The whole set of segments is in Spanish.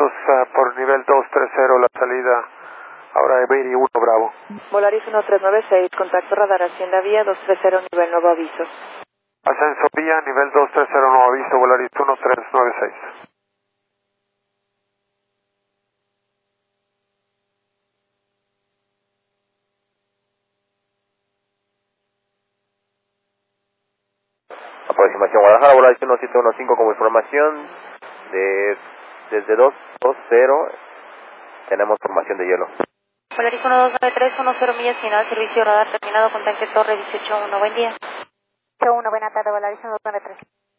vientos por nivel 230, la salida ahora Iberia 1 Bravo. Volaris 1396, contacto radar Hacienda Vía 230, nivel nuevo aviso. Ascenso Vía, nivel 230, nuevo aviso, Volaris 1396. Aproximación Guadalajara, Volaris 1715 como información desde 220 tenemos formación de hielo. Volaris 1293, 10 millas final, servicio radar terminado con tanque torre 181, buen día. 181, buena tarde, Volaris 1293.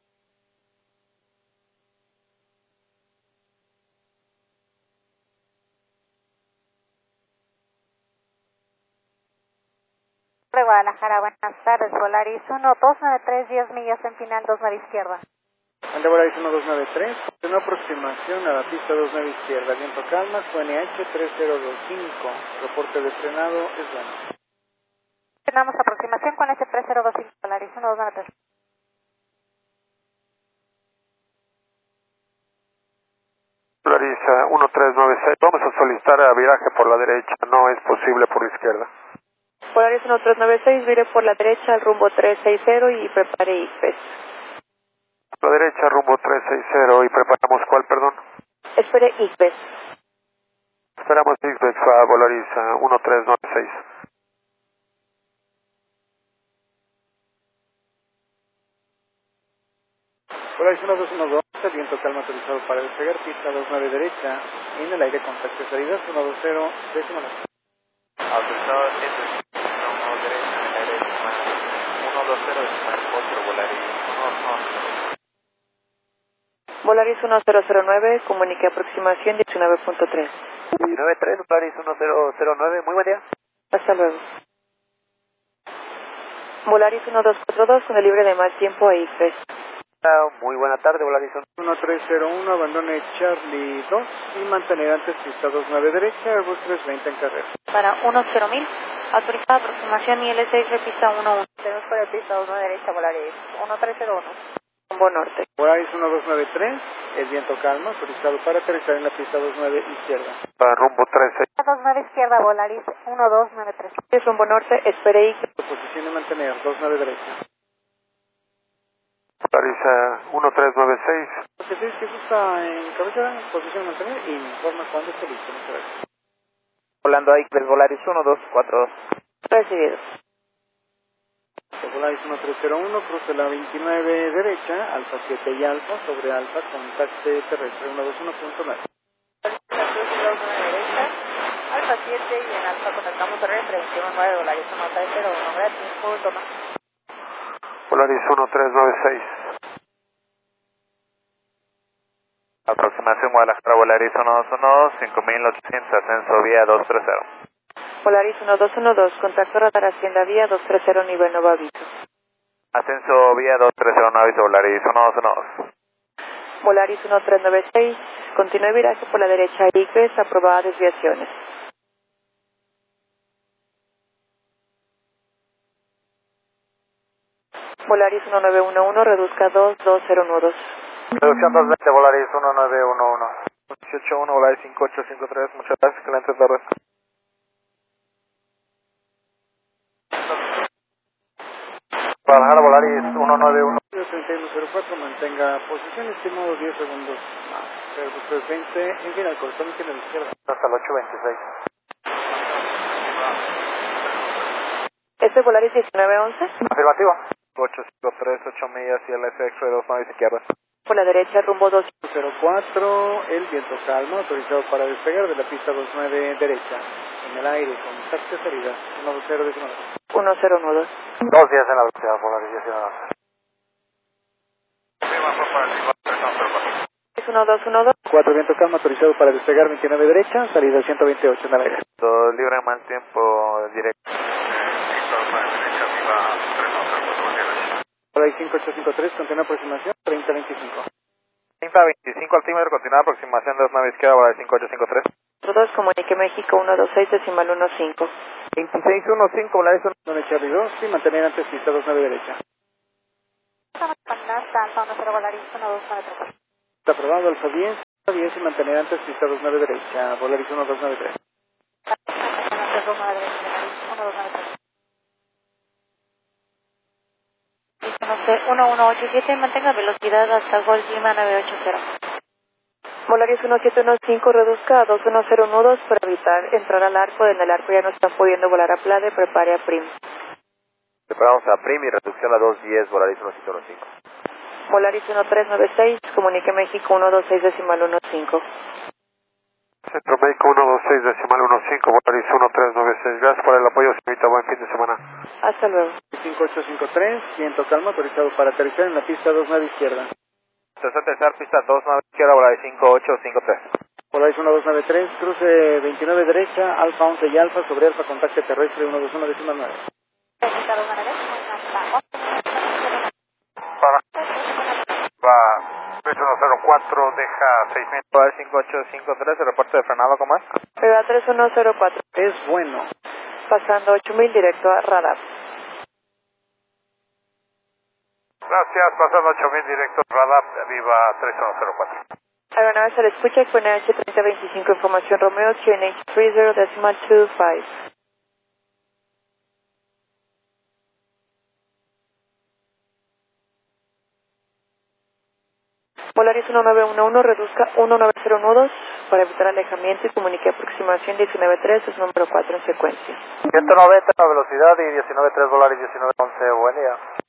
Guadalajara, buenas tardes, Volaris 1293, 10 millas en final, 29 izquierda. Ande Volaris 1293, una aproximación a la pista 29 izquierda, viento calma, QNH 3025, reporte de frenado es bueno. Tenemos aproximación con ese 3025, Volaris 1293. Volaris 1396, vamos a solicitar viraje por la derecha, no es posible por la izquierda. Volaris 1396, vire por la derecha al rumbo 360 y prepare IFES. La derecha, rumbo 360 y preparamos ¿cuál, perdón? Espere IFES. Esperamos IFES a Volaris 1396. Volaris 1212, viento calma autorizado para despegar, pista 29 derecha, en el aire contacto de salida 120, décimo. Autorizado 1 derecha en el aire 120, 4 Volaris 1. Volaris 1009, comunique aproximación 19.3. 19.3, Volaris 1009, muy buen día. Hasta luego. Volaris 1242, con el libre de mal tiempo a IFES. Muy buena tarde, Volaris 1301, abandone Charlie 2 y mantener antes pista 29 derecha, Airbus 320 en carrera. Para 10.000, autorizada aproximación IL6 de pista 11. Tenemos por el pista 29 derecha, Volaris 1301. Rumbo norte. Volaris 1293, el viento calma, autorizado para aterrizar en la pista 29 izquierda. Rumbo 13. 29 izquierda, Volaris 1293. Es rumbo norte, espere IFES. Posición y mantener 29 derecha. Volaris 1396. Porque si gusta en cabeza, posición y mantener y informa cuando esté listo. Muchas gracias. Volando a IFES, Volaris 1242. Recibido. Volaris 1301, cruce la 29 derecha, Alfa 7 y Alfa, sobre Alfa, contacto terrestre 121.9. Derecha, Alfa 7 y en Alfa contactamos terrestre 21.9, Volaris 1301, gracias por tomar. Volaris 1396. Aproximación Guadalajara, Volaris 1212, 5800, ascenso vía 230. Volaris 1212, contacto radar Hacienda Vía 230, nivel nuevo aviso. Ascenso vía 230, no aviso, Volaris 1212. Volaris 1396, continúe viraje por la derecha IFES, aprobada desviaciones. Volaris 1911, reduzca 220 nudos. Reducción 220, Volaris 1911. 181, Volaris 5853, muchas gracias, excelente tarde. Guadalajara, Volaris 191. 3104, mantenga posición, estimado 10 segundos más. Airbus 320, en final, correspondiente en la izquierda. Hasta el 826. ¿Este es Volaris 1911? Afirmativo. 853, 8 millas y el FX de 2 naves izquierdas. Por la derecha, rumbo 2. 04, el viento calma, autorizado para despegar de la pista 29 derecha. En el aire, contacto de salida, 12019. 10 nudos. 2 días en la velocidad, Volaris 19. Es 1212. 4, viento calma, autorizado para despegar 29 derecha, salida 128 en el aire. Libre mal tiempo directo. Volaris 5853, continúa aproximación, 3025. 3025 altímetro, continúa aproximación de 2 naves izquierda, Volaris 5853. 2, comunique México 126, decimal 15. 2615, Volaris 1. Donde Charlie 2, sí, mantener antes pista 29 derecha. Estamos con Alfa 10, Volaris 1293. Está aprobado, Alfa 10. 10 y mantener antes pista 29 derecha, Volaris 1293. 1187, mantenga velocidad hasta Gol Lima 980. Volaris 1715, reduzca a 210 nudos para evitar entrar al arco. En el arco ya no están pudiendo volar a Plade, prepare a Prim. Preparamos a Prim y reducción a 210, Volaris 1715. Volaris 1396, comunique México 126.15. Centro México 126.15, Volaris 1396. Gracias por el apoyo, señorita. Buen fin de semana. Hasta luego. 5853, viento calma, autorizado para aterrizar en la pista 29 izquierda. Aterrizar pista 29 izquierda, Volaris 5853. Volaris 1293, cruce 29 derecha, Alfa 11 y Alfa, sobre Alfa, contacto terrestre 121.9. Para. Va 3104, deja 6000. Volaris 5853, el reporte de frenado, ¿cómo es? Pega 3104, Es bueno. pasando 8000 directo a radar. Gracias, pasando 8000 directo, radar, viva 3104. Aeronave se le escucha, QNH 3025, información Romeo, QNH 30.25. Volaris 1911, reduzca 190 nudos para evitar alejamiento y comunique aproximación 19.3, es número 4 en secuencia. 190 la velocidad y 19.3, Volaris 1911, buen día.